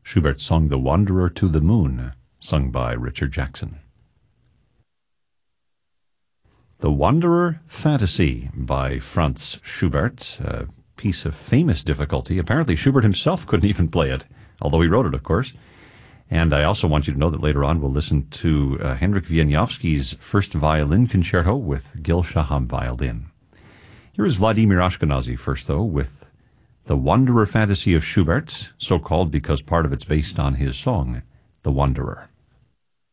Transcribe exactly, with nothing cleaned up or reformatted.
Schubert's song The Wanderer to the Moon, sung by Richard Jackson. The Wanderer Fantasy by Franz Schubert, a piece of famous difficulty. Apparently Schubert himself couldn't even play it, although he wrote it, of course. And I also want you to know that later on we'll listen to uh, Henryk Wieniawski's first violin concerto with Gil Shaham violin. Here is Vladimir Ashkenazy first, though, with The Wanderer Fantasy of Schubert, so called because part of it's based on his song, The Wanderer.